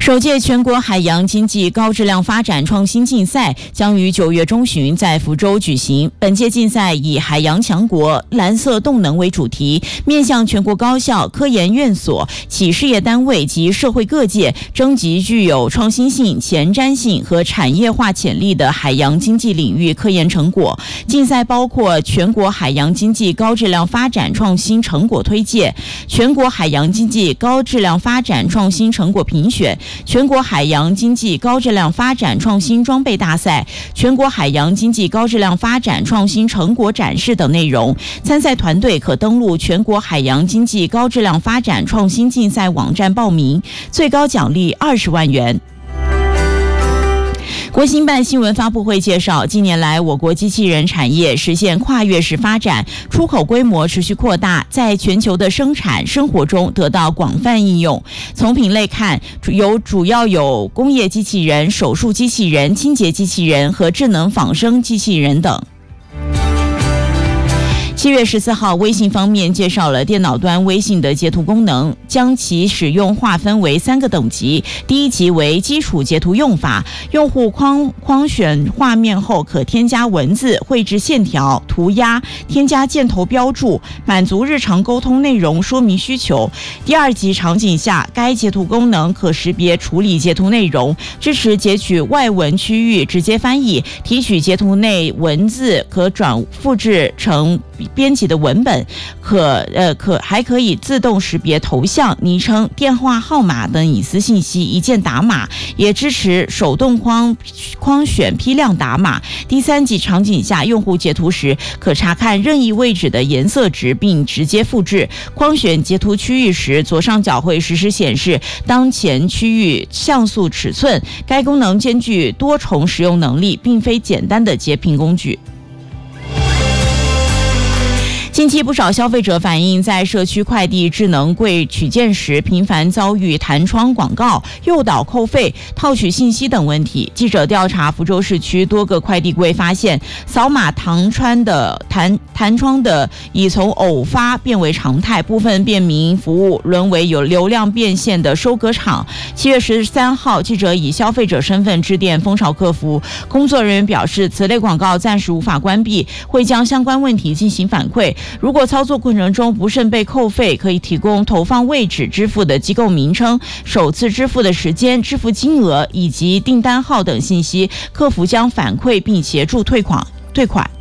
首届全国海洋经济高质量发展创新竞赛将于9月中旬在福州举行。本届竞赛以海洋强国、蓝色动能为主题，面向全国高校、科研院所、企事业单位及社会各界，征集具有创新性、前瞻性和产业化潜力的海洋经济领域科研成果。竞赛包括全国海洋经济高质量发展创新成果推介、全国海洋经济高质量发展创新成果评选、全国海洋经济高质量发展创新装备大赛、全国海洋经济高质量发展创新成果展示等内容。参赛团队可登录全国海洋经济高质量发展创新竞赛网站报名，最高奖励20万元。国新办新闻发布会介绍，近年来我国机器人产业实现跨越式发展，出口规模持续扩大，在全球的生产生活中得到广泛应用。从品类看，主要有工业机器人、手术机器人、清洁机器人和智能仿生机器人等。7月14号，微信方面介绍了电脑端微信的截图功能，将其使用划分为3个等级。第一级为基础截图用法，用户框选画面后可添加文字、绘制线条、涂鸦、添加箭头标注，满足日常沟通内容说明需求。第二级场景下，该截图功能可识别处理截图内容，支持截取外文区域直接翻译，提取截图内文字可转复制成编辑的文本，还可以自动识别头像、昵称、电话号码等隐私信息，一键打码，也支持手动框选批量打码。第3级场景下，用户截图时可查看任意位置的颜色值并直接复制。框选截图区域时，左上角会实时显示当前区域像素尺寸。该功能兼具多重使用能力，并非简单的截屏工具。近期不少消费者反映，在社区快递智能柜取件时，频繁遭遇弹窗广告、诱导扣费、套取信息等问题。记者调查福州市区多个快递柜，发现扫码弹窗的已从偶发变为常态，部分便民服务沦为有流量变现的收割场。7月13号，记者以消费者身份致电蜂巢客服，工作人员表示，此类广告暂时无法关闭，会将相关问题进行反馈。如果操作过程中不慎被扣费，可以提供投放位置、支付的机构名称、首次支付的时间、支付金额以及订单号等信息，客服将反馈并协助退款。